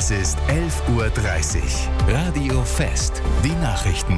Es ist 11:30 Uhr. Radio Fest. Die Nachrichten.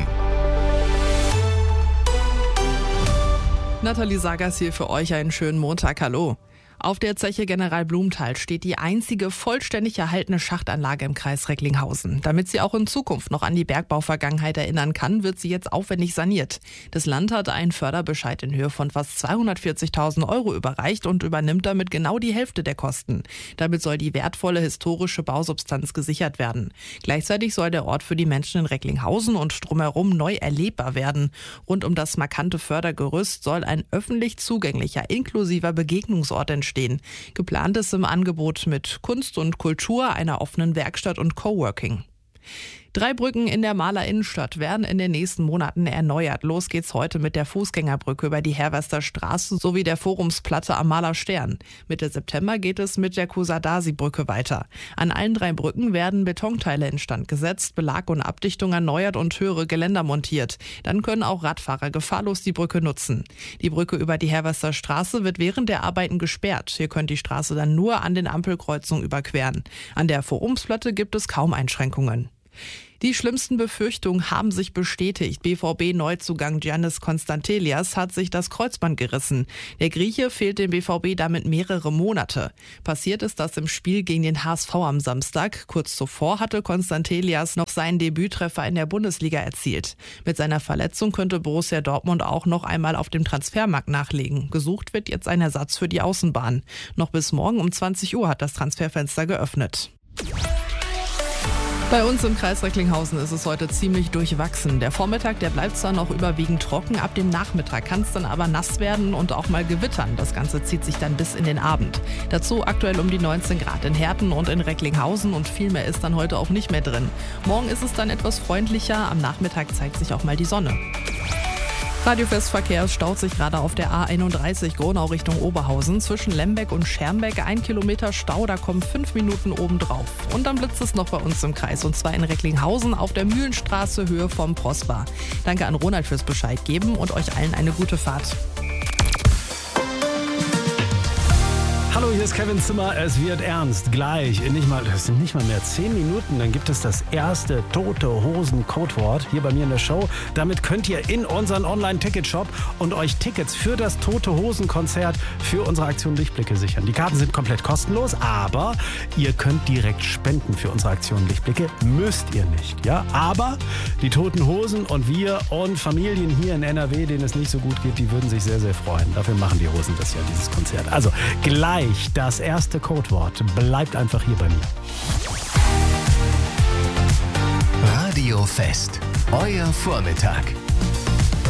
Nathalie Sagers hier für euch. Einen schönen Montag. Hallo. Auf der Zeche General Blumenthal steht die einzige vollständig erhaltene Schachtanlage im Kreis Recklinghausen. Damit sie auch in Zukunft noch an die Bergbauvergangenheit erinnern kann, wird sie jetzt aufwendig saniert. Das Land hat einen Förderbescheid in Höhe von fast 240.000 € überreicht und übernimmt damit genau die Hälfte der Kosten. Damit soll die wertvolle historische Bausubstanz gesichert werden. Gleichzeitig soll der Ort für die Menschen in Recklinghausen und drumherum neu erlebbar werden. Rund um das markante Fördergerüst soll ein öffentlich zugänglicher, inklusiver Begegnungsort entstehen. Geplant ist im Angebot mit Kunst und Kultur, einer offenen Werkstatt und Coworking. 3 Brücken in der Mahler Innenstadt werden in den nächsten Monaten erneuert. Los geht's heute mit der Fußgängerbrücke über die Herwester Straße sowie der Forumsplatte am Mahler Stern. Mitte September geht es mit der Kusadasi-Brücke weiter. An allen 3 Brücken werden Betonteile instand gesetzt, Belag und Abdichtung erneuert und höhere Geländer montiert. Dann können auch Radfahrer gefahrlos die Brücke nutzen. Die Brücke über die Herwester Straße wird während der Arbeiten gesperrt. Ihr könnt die Straße dann nur an den Ampelkreuzungen überqueren. An der Forumsplatte gibt es kaum Einschränkungen. Die schlimmsten Befürchtungen haben sich bestätigt. BVB-Neuzugang Giannis Konstantelias hat sich das Kreuzband gerissen. Der Grieche fehlt dem BVB damit mehrere Monate. Passiert ist das im Spiel gegen den HSV am Samstag. Kurz zuvor hatte Konstantelias noch seinen Debüttreffer in der Bundesliga erzielt. Mit seiner Verletzung könnte Borussia Dortmund auch noch einmal auf dem Transfermarkt nachlegen. Gesucht wird jetzt ein Ersatz für die Außenbahn. Noch bis morgen um 20 Uhr hat das Transferfenster geöffnet. Bei uns im Kreis Recklinghausen ist es heute ziemlich durchwachsen. Der Vormittag, der bleibt zwar noch überwiegend trocken, ab dem Nachmittag kann es dann aber nass werden und auch mal gewittern. Das Ganze zieht sich dann bis in den Abend. Dazu aktuell um die 19 Grad in Herten und in Recklinghausen und viel mehr ist dann heute auch nicht mehr drin. Morgen ist es dann etwas freundlicher, am Nachmittag zeigt sich auch mal die Sonne. Radiofestverkehr staut sich gerade auf der A31 Gronau Richtung Oberhausen. Zwischen Lembeck und Schermbeck 1 Kilometer Stau, da kommen 5 Minuten obendrauf. Und dann blitzt es noch bei uns im Kreis und zwar in Recklinghausen auf der Mühlenstraße Höhe vom Prosper. Danke an Ronald fürs Bescheid geben und euch allen eine gute Fahrt. Hallo, hier ist Kevin Zimmer. Es wird ernst. Gleich, es sind nicht mal mehr 10 Minuten, dann gibt es das erste Tote Hosen Codewort hier bei mir in der Show. Damit könnt ihr in unseren Online-Ticket-Shop und euch Tickets für das Tote Hosen Konzert für unsere Aktion Lichtblicke sichern. Die Karten sind komplett kostenlos, aber ihr könnt direkt spenden für unsere Aktion Lichtblicke. Müsst ihr nicht, ja? Aber die Toten Hosen und wir und Familien hier in NRW, denen es nicht so gut geht, die würden sich sehr, sehr freuen. Dafür machen die Hosen das ja, dieses Konzert. Also gleich das erste Codewort. Bleibt einfach hier bei mir. Radio Fest. Euer Vormittag.